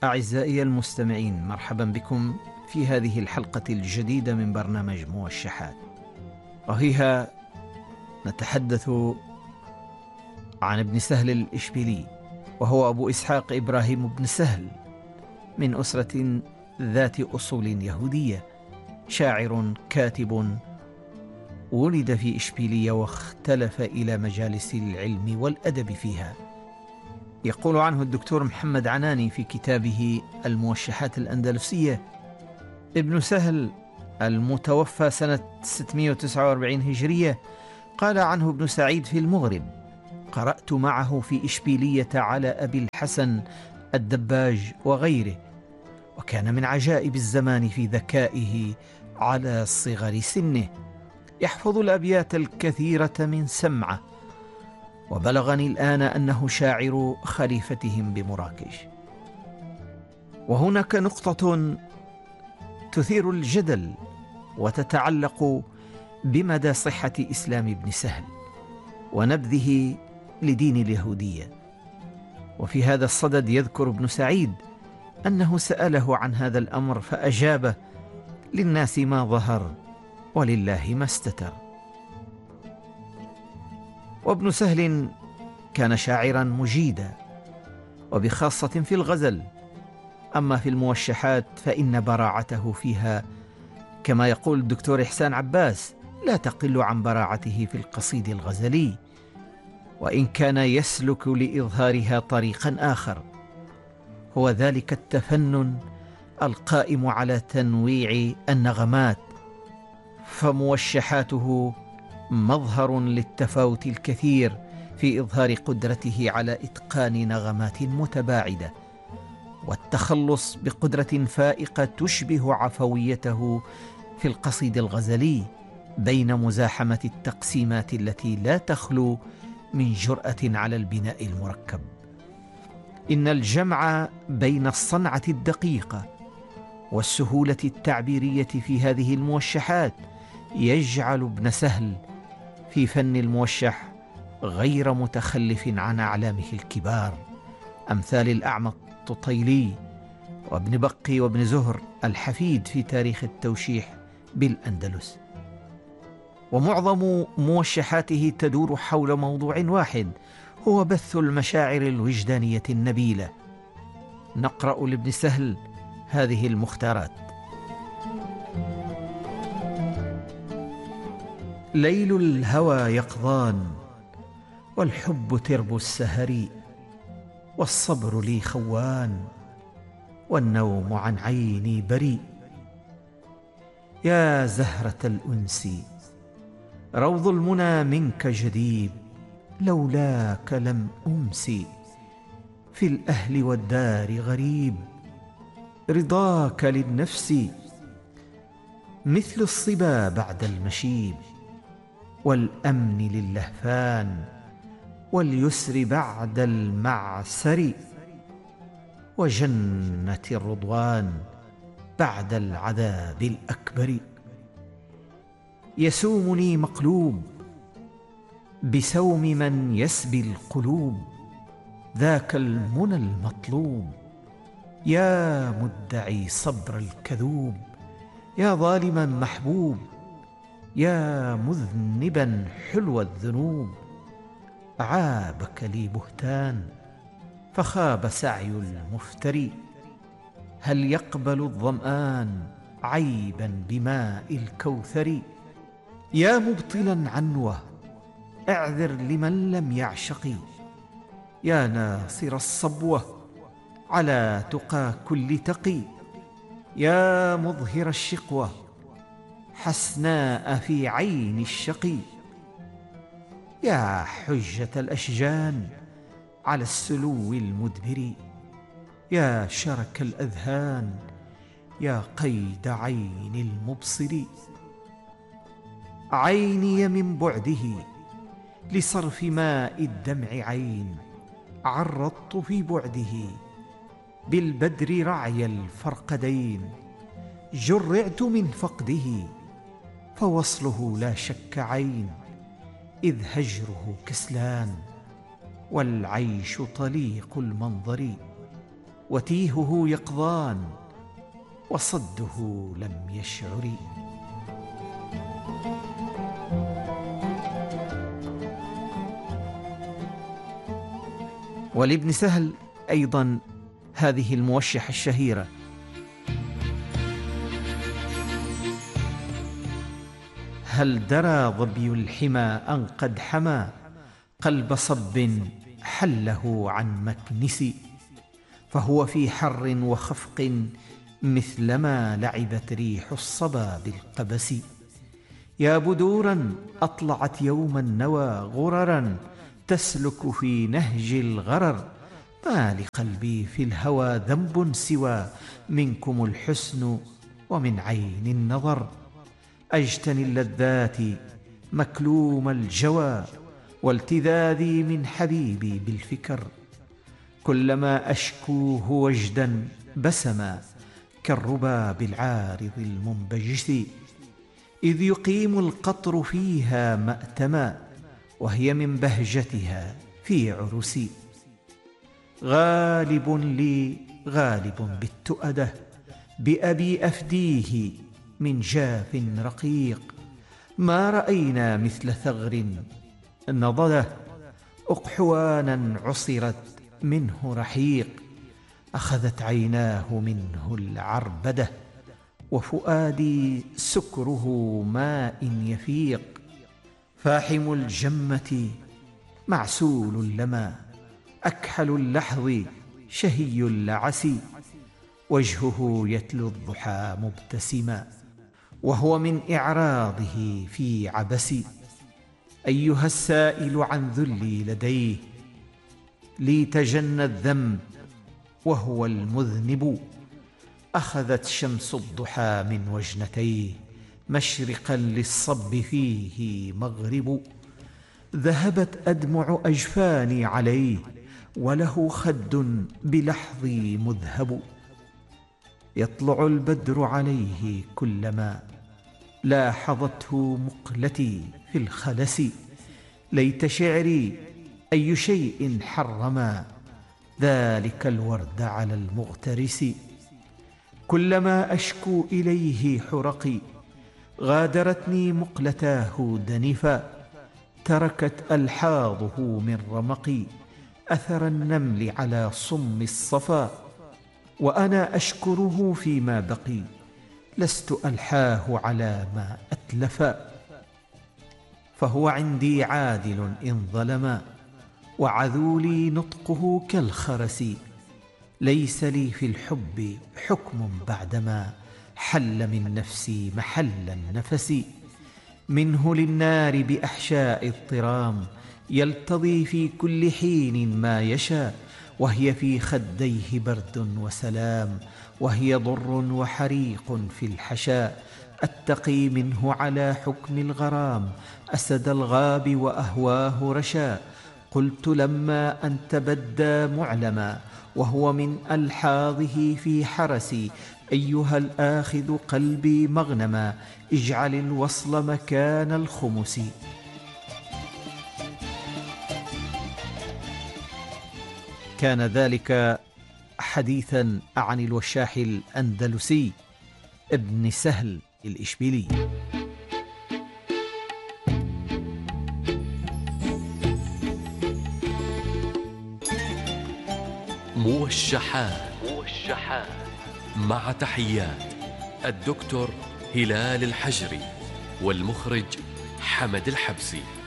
أعزائي المستمعين، مرحبا بكم في هذه الحلقة الجديدة من برنامج موشحات، وفيها نتحدث عن ابن سهل الإشبيلي، وهو أبو إسحاق إبراهيم بن سهل من أسرة ذات أصول يهودية، شاعر كاتب ولد في إشبيلية واختلف إلى مجالس العلم والأدب فيها. يقول عنه الدكتور محمد عناني في كتابه الموشحات الأندلسية: ابن سهل المتوفى سنة 649 هجرية قال عنه ابن سعيد في المغرب: قرأت معه في إشبيلية على أبي الحسن الدباج وغيره، وكان من عجائب الزمان في ذكائه على صغر سنه، يحفظ الأبيات الكثيرة من سمعه، وبلغني الآن أنه شاعر خليفتهم بمراكش. وهناك نقطة تثير الجدل وتتعلق بمدى صحة إسلام ابن سهل ونبذه لدين اليهودية. وفي هذا الصدد يذكر ابن سعيد أنه سأله عن هذا الأمر فأجاب: للناس ما ظهر ولله ما استتر. وابن سهل كان شاعرا مجيدا، وبخاصة في الغزل. أما في الموشحات فإن براعته فيها، كما يقول الدكتور إحسان عباس، لا تقل عن براعته في القصيد الغزلي، وإن كان يسلك لإظهارها طريقا آخر، هو ذلك التفنن القائم على تنويع النغمات، فموشحاته مظهر للتفاوت الكثير في إظهار قدرته على إتقان نغمات متباعدة، والتخلص بقدرة فائقة تشبه عفويته في القصيد الغزلي، بين مزاحمة التقسيمات التي لا تخلو من جرأة على البناء المركب. إن الجمع بين الصنعة الدقيقة والسهولة التعبيرية في هذه الموشحات يجعل ابن سهل في فن الموشح غير متخلف عن أعلامه الكبار، أمثال الأعمى الططيلي وابن بقي وابن زهر الحفيد في تاريخ التوشيح بالأندلس. ومعظم موشحاته تدور حول موضوع واحد، هو بث المشاعر الوجدانية النبيلة. نقرأ لابن سهل هذه المختارات: ليل الهوى يقظان، والحب ترب السهر، والصبر لي خوان، والنوم عن عيني بريء. يا زهرة الأنس، روض المنى منك جديب، لولاك لم أمسي، في الأهل والدار غريب. رضاك للنفس مثل الصبا بعد المشيب، والأمن للهفان، واليسر بعد المعسر، وجنة الرضوان بعد العذاب الأكبر. يسومني مقلوب بسوم من يسبي القلوب، ذاك المنى المطلوب. يا مدعي صبر الكذوب، يا ظالما محبوب، يا مذنبا حلو الذنوب. عابك لي بهتان، فخاب سعي المفتري. هل يقبل الظمآن عيبا بماء الكوثر؟ يا مبطلا عنوه، اعذر لمن لم يعشق. يا ناصر الصبوة على تقى كل تقي. يا مظهر الشقوة حسناء في عين الشقي. يا حجة الأشجان على السلو المدبر. يا شرك الأذهان، يا قيد عين المبصر. عيني من بعده لصرف ماء الدمع عين، عرضت في بعده بالبدر رعي الفرقدين. جرعت من فقده فوصله لا شك عين، إذ هجره كسلان والعيش طليق المنظر. وتيهه يقظان وصده لم يشعر. ولابن سهل أيضا هذه الموشحة الشهيرة: هل درى ظبي الحمى أن قد حمى قلب صب حله عن مكنس، فهو في حر وخفق مثلما لعبت ريح الصبا بالقبس. يا بدورا أطلعت يوم النوى غررا تسلك في نهج الغرر، ما لقلبي في الهوى ذنب سوى منكم الحسن ومن عين النظر. أجتني اللذات مكلوم الجوى والتذاذي من حبيبي بالفكر، كلما أشكوه وجدا بسما كالرباب العارض المنبجس، إذ يقيم القطر فيها مأتما وهي من بهجتها في عرسي. غالب لي غالب بالتؤده بأبي أفديه من جاف رقيق، ما رأينا مثل ثغر نضده أقحوانا عصرت منه رحيق، أخذت عيناه منه العربدة وفؤادي سكره ماء يفيق. فاحم الجمة معسول اللمى أكحل اللحظ شهي اللعس، وجهه يتلو الضحى مبتسما وهو من إعراضه في عبس. أيها السائل عن ذلي لديه لي تجنى الذنب وهو المذنب، أخذت شمس الضحى من وجنتيه مشرقا للصب فيه مغرب. ذهبت أدمع أجفاني عليه وله خد بلحظي مذهب. يطلع البدر عليه كلما لاحظته مقلتي في الخلس، ليت شعري أي شيء حرما ذلك الورد على المغترس. كلما أشكو إليه حرقي غادرتني مقلتاه دنفا، تركت ألحاظه من رمقي أثر النمل على صم الصفا، وأنا أشكره فيما بقي لست ألحاه على ما أتلفا. فهو عندي عادل إن ظلما وعذولي نطقه كالخرس، ليس لي في الحب حكم بعدما حل من نفسي محل النفس. منه للنار بأحشاء الطرام يلتضي في كل حين ما يشاء، وهي في خديه برد وسلام وهي ضر وحريق في الحشاء. أتقي منه على حكم الغرام أسد الغاب وأهواه رشا. قلت لما أن تبدى معلما وهو من ألحاظه في حرسي، أيها الآخذ قلبي مغنما اجعل الوصل مكان الخمس. كان ذلك حديثا عن الوشاح الأندلسي ابن سهل الإشبيلي. موشحات مع تحيات الدكتور هلال الحجري والمخرج حمد الحبسي.